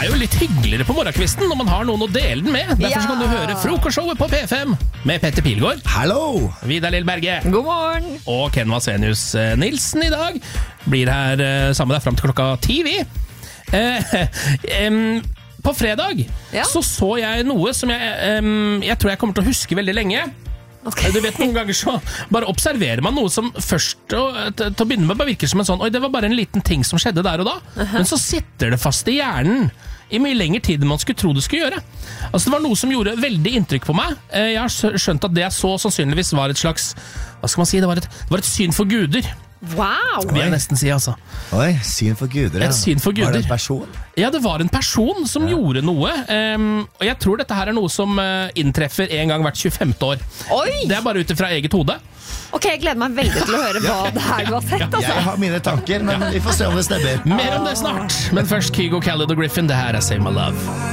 jo litt hyggeligere på morgenkvisten når man har noen å dele den med. Derfor kan du høre Frokostshowet på P5 med Petter Pilgaard. Hallo! Vidar Lillberge. God morgen. Og Ken Vasenius Nilsen i dag. Blir her sammen med deg frem til klokka 10, vi. På fredag så jeg noe som jeg tror jeg kommer til å huske veldig lenge. Okay. Du vet, noen ganger så bare observerer man noe som først til å begynne med bare virker som en sånn, oi, det var bare en liten ting som skjedde der og da, men så sitter det fast i hjernen i mye lengre tid enn man skulle tro det skulle gjøre. Altså, det var noe som gjorde veldig inntrykk på meg. Jeg har skjønt at det jeg så sannsynligvis var et slags, hva skal man si, det var et syn for guder. Wow! Vil jeg nesten si, altså. Oi, syn for guder, ja. Et syn for guder. Var det en person? Ja, det var en person som gjorde noe, og jeg tror dette her er noe som inntreffer en gang hvert 25. år. Oi! Det er bare ute fra eget hode. Ok, jeg gleder meg veldig til å høre hva det her du har sett, altså. Jeg har mine tanker, men vi får se om det stemmer. Mer om det snart, men først Kygo, Khaled og Griffin, det her er Save My Love.